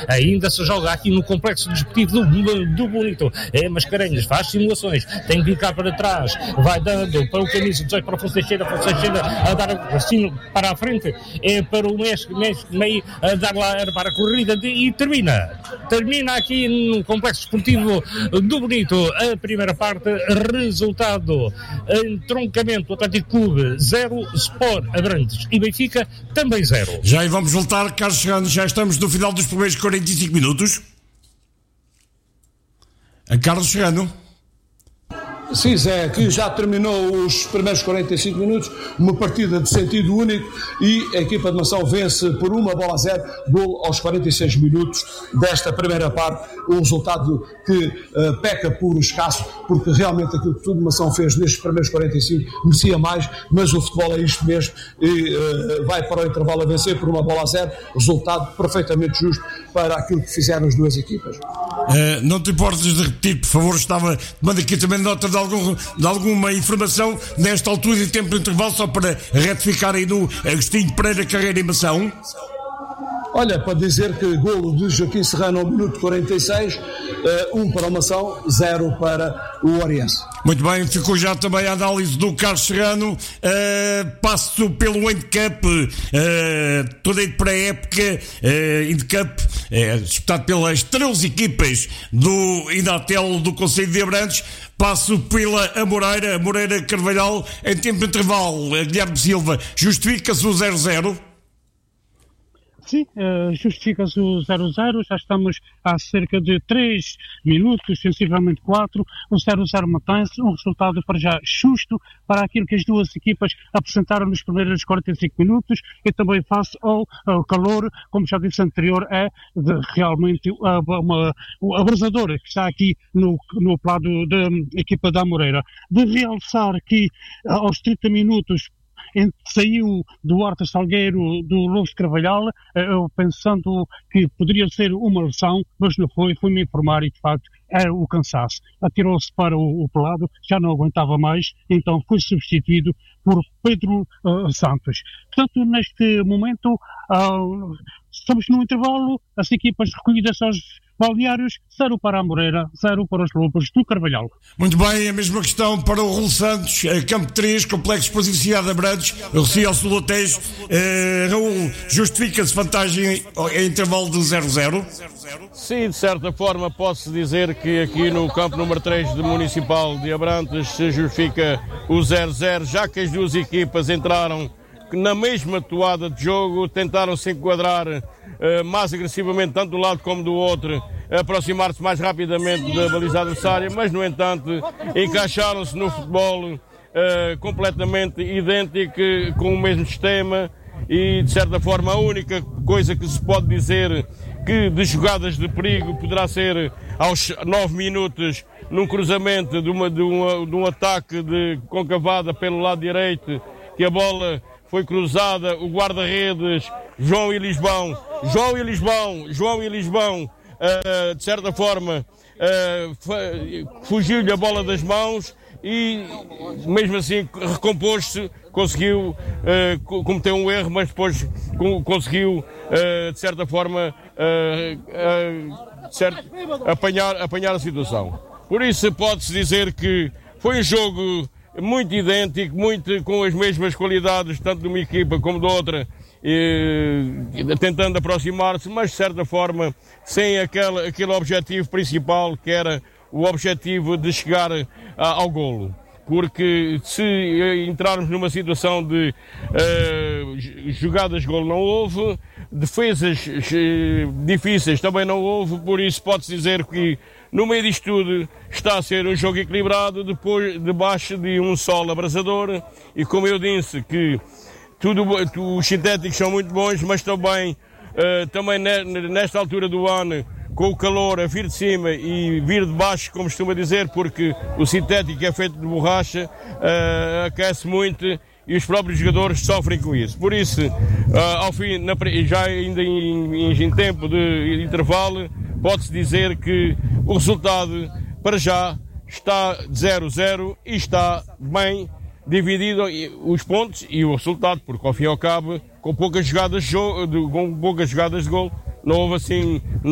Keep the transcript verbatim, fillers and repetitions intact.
ainda se joga aqui no complexo desportivo do, do Bonito. É Mascarenhas, faz simulações, tem que ficar para trás, vai dando para o camisa dezoito para o Fonseca, Fonseca a dar assim para a frente, é para o Mestre, meio a dar lá para a corrida de, e termina. Termina aqui no complexo desportivo do Bonito a primeira parte, resultado entroncamento Atlético Clube zero, Sport Abrantes e Benfica também zero. Já aí vamos voltar, Carlos Serrano, já estamos no final dos primeiros quarenta e cinco minutos. A Carlos Serrano. Sim, Zé, que já terminou os primeiros quarenta e cinco minutos, uma partida de sentido único e a equipa de Mação vence por uma bola a zero, gol aos quarenta e seis minutos desta primeira parte, um resultado que uh, peca por escasso, porque realmente aquilo que tudo Mação fez nestes primeiros quarenta e cinco merecia mais, mas o futebol é isto mesmo e uh, vai para o intervalo a vencer por uma bola a zero, resultado perfeitamente justo para aquilo que fizeram as duas equipas. Uh, não te importas de repetir, por favor, estava, manda aqui também nota de, algum, de alguma informação nesta altura de tempo de intervalo, só para retificar aí no Agostinho Pereira Carreira em Mação. Olha, para dizer que golo de Joaquim Serrano ao minuto quarenta e seis, um para o Mação, zero para o Oriense. Muito bem, ficou já também a análise do Carlos Serrano. Uh, passo pelo handicap, uh, toda a pré-época, uh, handicap, uh, disputado pelas treze equipas do Inatel do Concelho de Abrantes. Passo pela Amoreira, Amoreira Carvalhal, em tempo de intervalo, Guilherme Silva, justifica-se o zero zero? Sim, uh, justifica-se o zero zero, já estamos há cerca de três minutos, sensivelmente quatro, o zero zero mantém-se, um resultado para já justo para aquilo que as duas equipas apresentaram nos primeiros quarenta e cinco minutos e também face ao, ao calor, como já disse anterior, é de, realmente uh, uma, uma abrasadora que está aqui no, no lado da equipa da Amoreira. De realçar que uh, aos trinta minutos saiu Duarte Salgueiro do Louros de Carvalhal, eu pensando que poderia ser uma lesão, mas não foi, foi-me informar e de facto era o cansaço. Atirou-se para o, o pelado, já não aguentava mais, então foi substituído por Pedro uh, Santos. Portanto, neste momento, uh, estamos no intervalo, as equipas recolhidas aos balneários, zero para a Moreira, zero para os Lobos do Carvalhal. Muito bem, a mesma questão para o Raul Santos, Campo três, Complexo Explosivo Cidade de Abrantes, Recio Solotejo. Uh, Raul, justifica-se vantagem em intervalo de zero zero? Sim, de certa forma posso dizer que aqui no campo número três do Municipal de Abrantes se justifica o zero zero, já que as duas equipas entraram na mesma toada de jogo, tentaram se enquadrar uh, mais agressivamente, tanto do lado como do outro, aproximar-se mais rapidamente da baliza adversária, mas, no entanto, encaixaram-se no futebol uh, completamente idêntico, com o mesmo sistema e, de certa forma, a única coisa que se pode dizer que de jogadas de perigo poderá ser aos nove minutos, num cruzamento de, uma, de, uma, de um ataque de concavada pelo lado direito, que a bola foi cruzada, o guarda-redes João e Lisbão, João e Lisbão, João e Lisbão, uh, de certa forma, uh, fugiu-lhe a bola das mãos e, mesmo assim, recompôs-se, conseguiu, uh, cometeu um erro, mas depois conseguiu, uh, de certa forma, uh, uh, de certo, apanhar, apanhar a situação. Por isso, pode-se dizer que foi um jogo muito idêntico, muito com as mesmas qualidades, tanto de uma equipa como de outra, e, tentando aproximar-se, mas de certa forma sem aquele, aquele objetivo principal, que era o objetivo de chegar a, ao golo. Porque se entrarmos numa situação de uh, jogadas de golo não houve, defesas uh, difíceis também não houve, por isso pode-se dizer que no meio disto tudo está a ser um jogo equilibrado, depois, debaixo de um sol abrasador, e como eu disse, que tudo, os sintéticos são muito bons, mas também, uh, também nesta altura do ano, com o calor a vir de cima e vir de baixo, como costuma dizer, porque o sintético é feito de borracha, uh, aquece muito e os próprios jogadores sofrem com isso. Por isso, uh, ao fim, na, já ainda em, em, em tempo de intervalo, pode-se dizer que o resultado, para já, está zero zero e está bem dividido os pontos e o resultado, porque ao fim e ao cabo, com poucas jogadas de, jogo, com poucas jogadas de gol, não houve assim